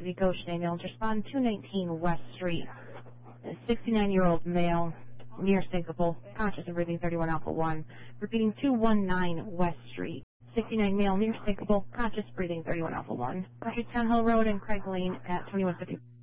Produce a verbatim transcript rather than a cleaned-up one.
City, Goshen ambulance. Respond two nineteen West Street. A sixty-nine-year-old male, near syncopal, conscious and breathing, thirty-one Alpha one. Repeating two nineteen West Street. sixty-nine male, near syncopal, conscious, breathing, thirty-one Alpha one. Project Town Hill Road and Craig Lane at twenty-one fifty.